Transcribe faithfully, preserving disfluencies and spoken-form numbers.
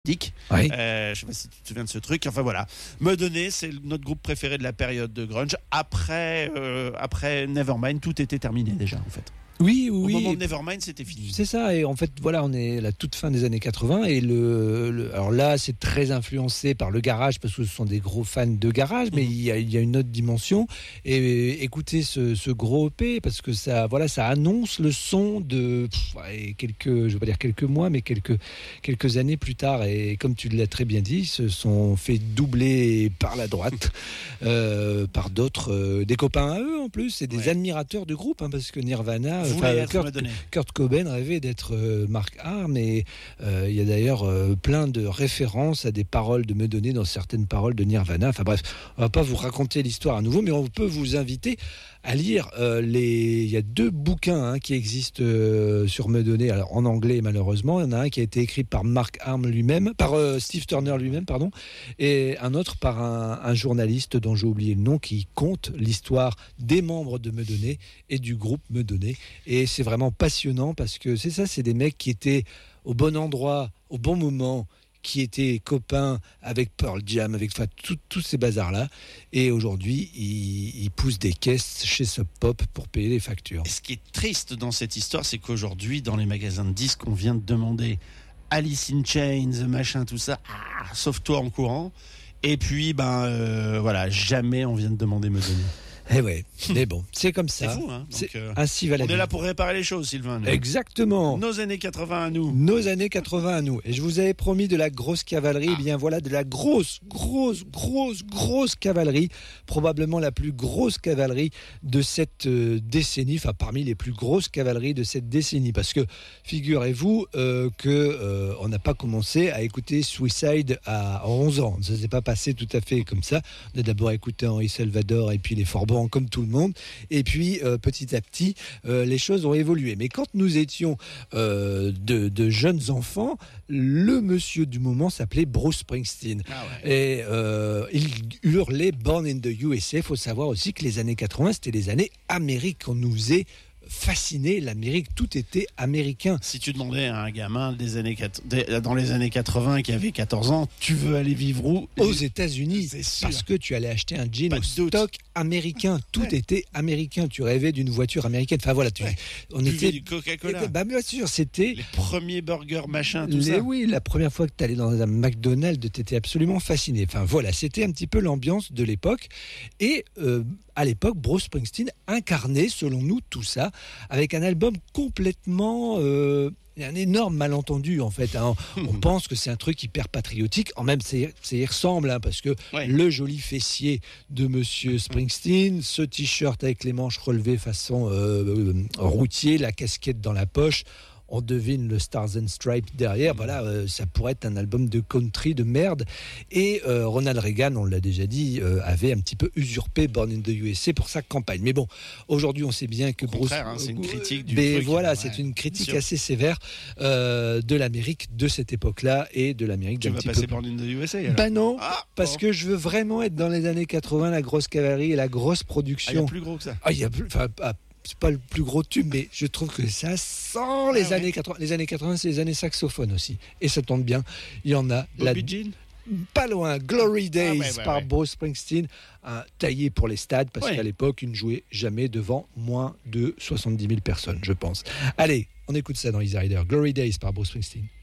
Dick, oui. euh, je sais pas si tu te souviens de ce truc. Enfin voilà, Me Donner, c'est notre groupe préféré de la période de grunge. Après, euh, après Nevermind, tout était terminé déjà en fait. Oui, oui, Au oui. moment de Nevermind, c'était fini. C'est ça, et en fait, voilà, on est à la toute fin des années quatre-vingts, et le, le alors là, c'est très influencé par le garage, parce que ce sont des gros fans de garage, mais mmh. il, y a, il y a une autre dimension, et écoutez ce, ce gros E P, parce que ça, voilà, ça annonce le son de pff, ouais, quelques, je vais pas dire quelques mois, mais quelques, quelques années plus tard, et comme tu l'as très bien dit, ils se sont fait doubler par la droite, euh, par d'autres, euh, des copains à eux en plus, et des ouais. admirateurs du groupe, hein, parce que Nirvana... Enfin, Kurt, Kurt Cobain rêvait d'être euh, Mark Arm, et euh, il y a d'ailleurs euh, plein de références à des paroles de Me Donner dans certaines paroles de Nirvana. Enfin bref, on va pas vous raconter l'histoire à nouveau, mais on peut vous inviter à lire euh, les. Il y a deux bouquins hein, qui existent euh, sur Me Donner, alors en anglais malheureusement. Il y en a un qui a été écrit par Mark Arm lui-même, par euh, Steve Turner lui-même, pardon, et un autre par un, un journaliste dont j'ai oublié le nom, qui compte l'histoire des membres de Me Donner et du groupe Me Donner. Et c'est vraiment passionnant parce que c'est ça, c'est des mecs qui étaient au bon endroit, au bon moment, qui étaient copains avec Pearl Jam, avec enfin, tous ces bazars-là. Et aujourd'hui, ils, ils poussent des caisses chez Sub Pop pour payer les factures. Et ce qui est triste dans cette histoire, c'est qu'aujourd'hui, dans les magasins de disques, on vient de demander Alice in Chains, machin, tout ça, ah, sauve-toi en courant. Et puis, ben euh, voilà, jamais on vient de demander Me Donner. Eh ouais, mais bon, c'est comme ça. C'est fou, hein. Donc, euh, ainsi va la on vie. est là pour réparer les choses, Sylvain. Exactement. Nos années quatre-vingts à nous. Nos années quatre-vingts à nous. Et je vous avais promis de la grosse cavalerie. Ah. Eh bien voilà, de la grosse, grosse, grosse, grosse cavalerie. Probablement la plus grosse cavalerie de cette euh, décennie. Enfin, parmi les plus grosses cavaleries de cette décennie. Parce que, figurez-vous euh, que euh, on n'a pas commencé à écouter Suicide à onze ans. Ça ne s'est pas passé tout à fait comme ça. On a d'abord écouté Henri Salvador et puis les Forbans comme tout le monde, et puis euh, petit à petit euh, les choses ont évolué. Mais quand nous étions euh, de, de jeunes enfants, le monsieur du moment s'appelait Bruce Springsteen. Ah ouais. Et euh, il hurlait Born in the U S A. Il faut savoir aussi que les années quatre-vingts, c'était les années Amérique. On nous faisait fasciné, l'Amérique, tout était américain. Si tu demandais à un gamin des années, dans les années quatre-vingts qui avait quatorze ans, tu veux aller vivre où? Aux États-Unis, parce que tu allais acheter un jean au stock américain. Tout ouais. était américain. Tu rêvais d'une voiture américaine. Enfin voilà, tu, ouais. on tu était du Coca-Cola. Bah bien sûr, c'était les premiers burgers machin, tout les, ça. Oui, la première fois que tu allais dans un McDonald's, tu étais absolument fasciné. Enfin voilà, c'était un petit peu l'ambiance de l'époque. Et euh, à l'époque, Bruce Springsteen incarnait, selon nous, tout ça, avec un album complètement... Euh, un énorme malentendu en fait. Hein. On pense que c'est un truc hyper patriotique. En même, c'est, c'est y ressemble hein, parce que ouais. le joli fessier de Monsieur Springsteen, ce t-shirt avec les manches relevées façon euh, euh, routier, la casquette dans la poche. On devine le Stars and Stripes derrière. Voilà, euh, ça pourrait être un album de country de merde. Et euh, Ronald Reagan, on l'a déjà dit, euh, avait un petit peu usurpé Born in the U S A pour sa campagne. Mais bon, aujourd'hui, on sait bien que Au Bruce... Hein, c'est une critique du mais truc. Voilà, ouais, c'est une critique assez sévère euh, de l'Amérique de cette époque-là et de l'Amérique tu d'un vas petit passer peu... Born in the U S A alors. Ben non, ah, parce bon. que je veux vraiment être dans les années quatre-vingts, la grosse cavalerie et la grosse production. Ah, il y a plus gros que ça. Ah, il y a plus... Enfin, ah, c'est pas le plus gros tube, mais je trouve que ça sent les ah, années ouais. quatre-vingts. Les années quatre-vingts, c'est les années saxophones aussi. Et ça tombe bien, il y en a. Bobby la... Jean Pas loin, Glory Days ah, ouais, ouais, par ouais. Bruce Springsteen, un taillé pour les stades, parce ouais. qu'à l'époque, il ne jouait jamais devant moins de soixante-dix mille personnes, je pense. Allez, on écoute ça dans Easy Rider. Glory Days par Bruce Springsteen.